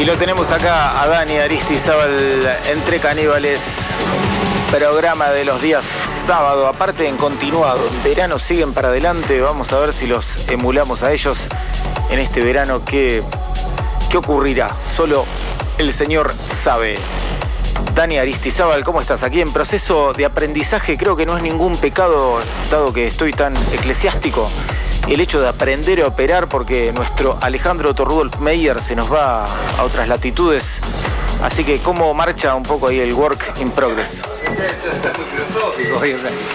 lo tenemos acá a Dani Aristizábal, Entre Caníbales, programa de los días sábado, aparte en continuado. En verano siguen para adelante, vamos a ver si los emulamos a ellos en este verano. ¿Qué ocurrirá? Solo el Señor sabe. Dani Aristizábal, ¿cómo estás? Aquí en proceso de aprendizaje, creo que no es ningún pecado, dado que estoy tan eclesiástico, el hecho de aprender a operar, porque nuestro Alejandro Rudolf Meyer se nos va a otras latitudes. Así que, ¿cómo marcha un poco ahí el work in progress? Esto está muy filosófico.